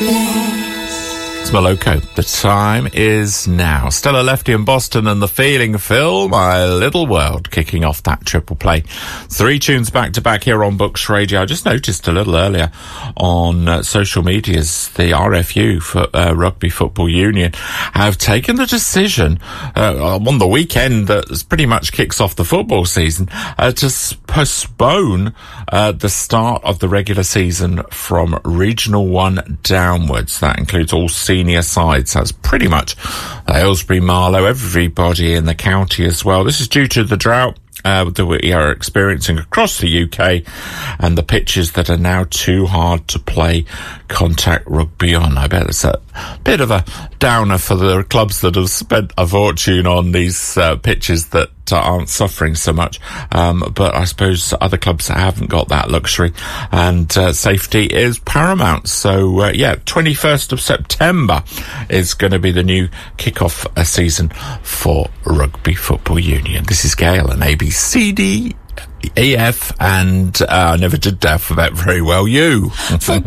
It's Moloko. The time is now. Stella Lefty and Boston and The Feeling Phil, My Little World, kicking off that triple play. 3 tunes back to back here on Books Radio. I just noticed a little earlier on social medias, the RFU, for Rugby Football Union, have taken the decision on the weekend that pretty much kicks off the football season to postpone the start of the regular season from Regional 1 downwards. That includes all senior sides. That's pretty much Aylesbury, Marlow, everybody in the county as well. This is due to the drought that we are experiencing across the UK and the pitches that are now too hard to play contact rugby on. I bet it's a bit of a downer for the clubs that have spent a fortune on these pitches that aren't suffering so much, but I suppose other clubs haven't got that luxury, and safety is paramount. So 21st of September is going to be the new kick-off season for Rugby Football Union. This is Gail and ABCD EF, and I never did the alphabet very well. You.